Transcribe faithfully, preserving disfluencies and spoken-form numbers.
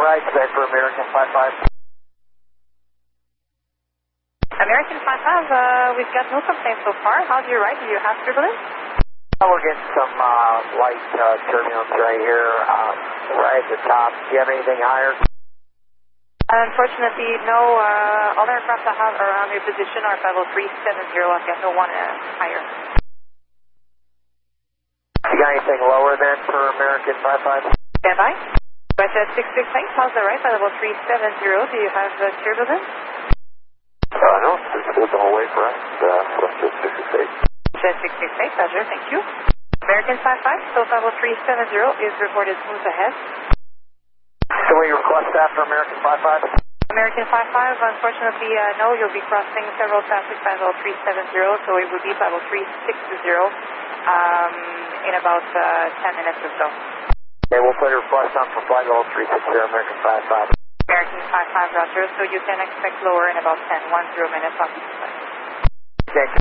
right, set for American five five. American five five, uh, we've got no complaints so far. How's your ride? Do you have turbulence? Oh, we're getting some uh, light uh, turbulence right here, uh, right at the top. Do you have anything higher? Unfortunately, no. Uh, all the aircraft I have around your position are level three seven zero. I've got no one uh, higher. You got anything lower than for American five five? Stand by. But at six six eight, how's the right? Level three seven zero. Do you have uh, turbulence? Uh, no, it's good the whole way for us. Uh, let's just six six eight. Jet six six eight, Roger, thank you. American five five, so level three seven zero is reported smooth ahead. Can we request that for American five five? American five five, unfortunately, uh, no, you'll be crossing several traffic by level three seven zero, so it would be level three six zero um, in about uh, ten minutes or so. Okay, we'll put a request on for flight level three six zero, American five five. American five five, Roger, so you can expect lower in about ten, one zero minutes off the flight. Thank you.